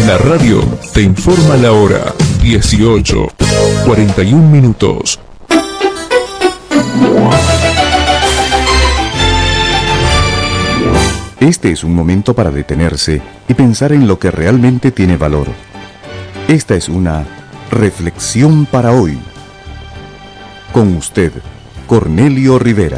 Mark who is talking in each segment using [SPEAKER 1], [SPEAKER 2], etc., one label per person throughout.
[SPEAKER 1] La radio te informa la hora 18:41.
[SPEAKER 2] Este es un momento para detenerse y pensar en lo que realmente tiene valor. Esta es una reflexión para hoy. Con usted, Cornelio Rivera.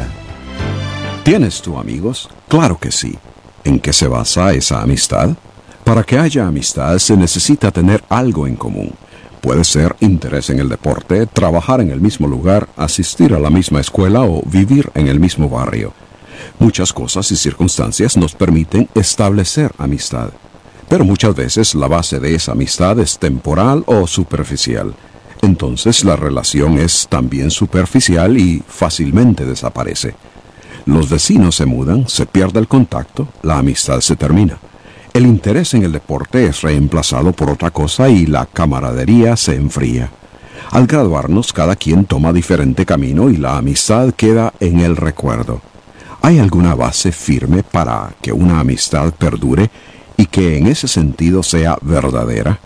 [SPEAKER 3] ¿Tienes tú amigos? Claro que sí. ¿En qué se basa esa amistad? Para que haya amistad se necesita tener algo en común. Puede ser interés en el deporte, trabajar en el mismo lugar, asistir a la misma escuela o vivir en el mismo barrio. Muchas cosas y circunstancias nos permiten establecer amistad. Pero muchas veces la base de esa amistad es temporal o superficial. Entonces la relación es también superficial y fácilmente desaparece. Los vecinos se mudan, se pierde el contacto, la amistad se termina. El interés en el deporte es reemplazado por otra cosa y la camaradería se enfría. Al graduarnos, cada quien toma diferente camino y la amistad queda en el recuerdo. ¿Hay alguna base firme para que una amistad perdure y que en ese sentido sea verdadera?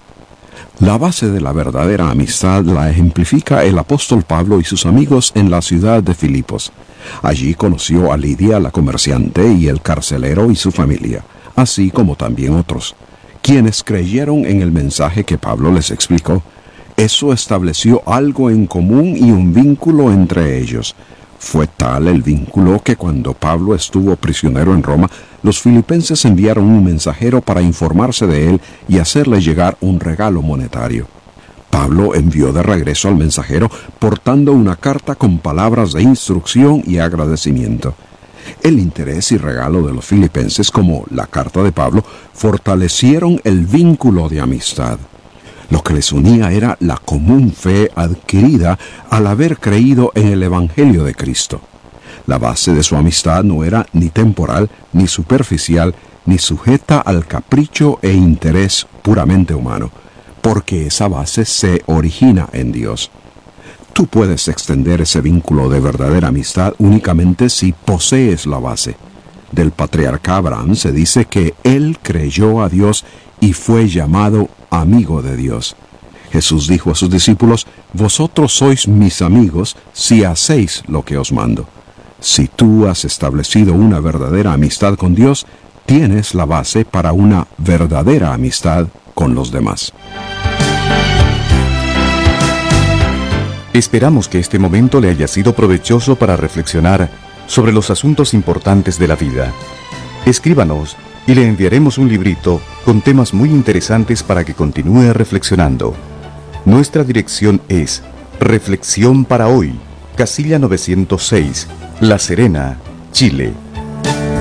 [SPEAKER 3] La base de la verdadera amistad la ejemplifica el apóstol Pablo y sus amigos en la ciudad de Filipos. Allí conoció a Lidia, la comerciante, y el carcelero y su familia, así como también otros, quienes creyeron en el mensaje que Pablo les explicó. Eso estableció algo en común y un vínculo entre ellos. Fue tal el vínculo que cuando Pablo estuvo prisionero en Roma, los filipenses enviaron un mensajero para informarse de él y hacerle llegar un regalo monetario. Pablo envió de regreso al mensajero portando una carta con palabras de instrucción y agradecimiento. El interés y regalo de los filipenses, como la carta de Pablo, fortalecieron el vínculo de amistad. Lo que les unía era la común fe adquirida al haber creído en el Evangelio de Cristo. La base de su amistad no era ni temporal, ni superficial, ni sujeta al capricho e interés puramente humano, porque esa base se origina en Dios. Tú puedes extender ese vínculo de verdadera amistad únicamente si posees la base. Del patriarca Abraham se dice que él creyó a Dios y fue llamado amigo de Dios. Jesús dijo a sus discípulos: «Vosotros sois mis amigos si hacéis lo que os mando». Si tú has establecido una verdadera amistad con Dios, tienes la base para una verdadera amistad con los demás.
[SPEAKER 2] Esperamos que este momento le haya sido provechoso para reflexionar sobre los asuntos importantes de la vida. Escríbanos y le enviaremos un librito con temas muy interesantes para que continúe reflexionando. Nuestra dirección es Reflexión para Hoy, Casilla 906, La Serena, Chile,